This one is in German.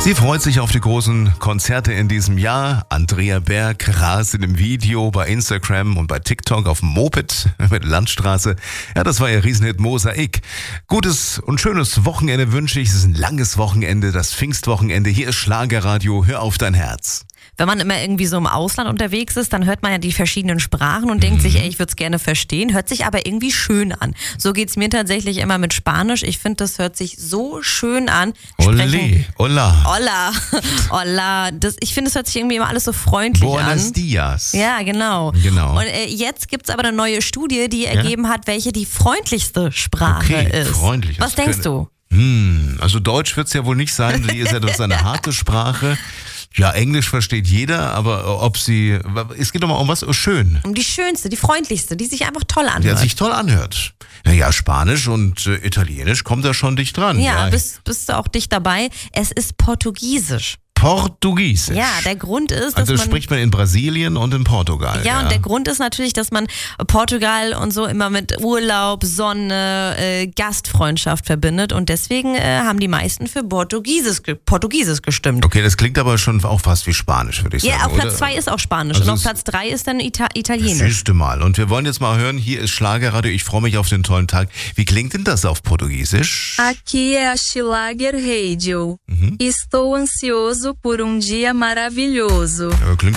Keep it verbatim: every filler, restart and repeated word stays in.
Sie freut sich auf die großen Konzerte in diesem Jahr. Andrea Berg rast in dem Video bei Instagram und bei TikTok auf dem Moped mit Landstraße. Ja, das war ihr Riesenhit Mosaik. Gutes und schönes Wochenende wünsche ich. Es ist ein langes Wochenende, das Pfingstwochenende. Hier ist Schlagerradio. Hör auf dein Herz. Wenn man immer irgendwie so im Ausland unterwegs ist, dann hört man ja die verschiedenen Sprachen und denkt sich, ey, ich würde es gerne verstehen, hört sich aber irgendwie schön an. So geht's mir tatsächlich immer mit Spanisch. Ich finde, das hört sich so schön an. Olé, hola. Hola, hola. Das, ich finde, es hört sich irgendwie immer alles so freundlich Buenos an. Buenos dias. Ja, genau. genau. Und äh, jetzt gibt's aber eine neue Studie, die ergeben ja? hat, welche die freundlichste Sprache okay, ist. Freundlich. Was denkst du? Hm, also Deutsch wird's ja wohl nicht sein, die ist ja doch eine harte Sprache. Ja, Englisch versteht jeder, aber ob sie, es geht doch mal um was, schön. Um die schönste, die freundlichste, die sich einfach toll anhört. Die sich toll anhört. Naja, Spanisch und äh, Italienisch kommt da schon dicht dran. Ja, ja. Bist, bist du auch dicht dabei. Es ist Portugiesisch. Portugiesisch. Ja, der Grund ist, dass also das man... spricht man in Brasilien und in Portugal. Ja, ja, und der Grund ist natürlich, dass man Portugal und so immer mit Urlaub, Sonne, äh, Gastfreundschaft verbindet und deswegen äh, haben die meisten für Portugiesisch, Portugiesisch gestimmt. Okay, das klingt aber schon auch fast wie Spanisch, würde ich sagen. Ja, auf Platz oder? zwei ist auch Spanisch also und auf Platz drei ist dann Ita- Italienisch. Siehste mal. Und wir wollen jetzt mal hören, hier ist Schlagerradio, ich freue mich auf den tollen Tag. Wie klingt denn das auf Portugiesisch? Aqui é a Schlager Radio. Mhm. Estou ansioso por um dia maravilhoso. Ja, klingt